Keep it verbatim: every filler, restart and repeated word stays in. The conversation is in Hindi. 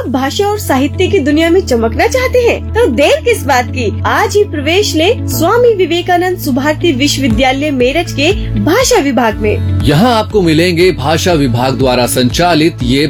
आप भाषा और साहित्य की दुनिया में चमकना चाहते हैं तो देर किस बात की, आज ही प्रवेश लें स्वामी विवेकानंद सुभारती विश्वविद्यालय मेरठ के भाषा विभाग में। यहाँ आपको मिलेंगे भाषा विभाग द्वारा संचालित ये